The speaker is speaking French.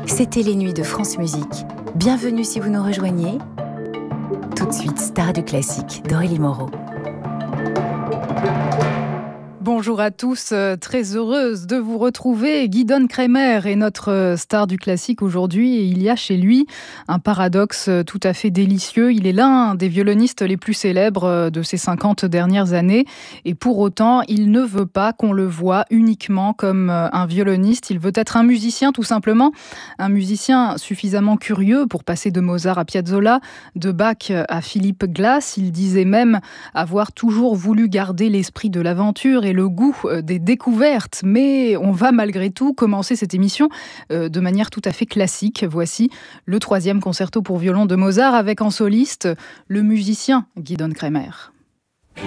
C'était les nuits de France Musique. Bienvenue si vous nous rejoignez. Tout de suite, star du classique d'Aurélie Moreau. Bonjour à tous, très heureuse de vous retrouver. Guidon Kremer est notre star du classique aujourd'hui et il y a chez lui un paradoxe tout à fait délicieux. Il est l'un des violonistes les plus célèbres de ces 50 dernières années et pour autant, il ne veut pas qu'on le voie uniquement comme un violoniste. Il veut être un musicien tout simplement, un musicien suffisamment curieux pour passer de Mozart à Piazzolla, de Bach à Philippe Glass. Il disait même avoir toujours voulu garder l'esprit de l'aventure et le goût des découvertes, mais on va malgré tout commencer cette émission de manière tout à fait classique. Voici le 3e concerto pour violon de Mozart avec en soliste le musicien Guidon Kremer.